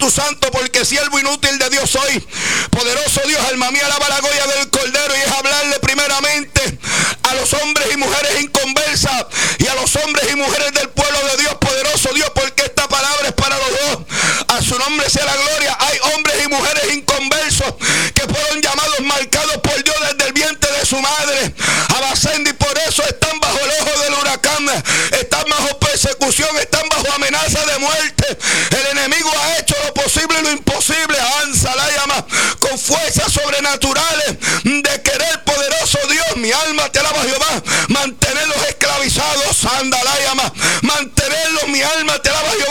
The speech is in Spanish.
Espíritu Santo, porque siervo inútil de Dios soy. Poderoso Dios, alma mía, alaba la gloria del Cordero. Y es hablarle primeramente a los hombres y mujeres inconversas y a los hombres y mujeres del pueblo de Dios. Poderoso Dios, porque esta palabra es para los dos. A su nombre sea la gloria. Hay hombres y mujeres inconversos que fueron llamados, marcados por Dios desde el vientre de su madre, Abacendi, y por eso están bajo el ojo del huracán, están bajo persecución, están bajo amenaza de muerte. El enemigo ha hecho lo posible y lo imposible, Ansa la llama, con fuerzas sobrenaturales de querer, poderoso Dios. Mi alma te alaba, Jehová. Mantenerlos esclavizados, anda la llama, mantenerlos, mi alma te alaba, Jehová,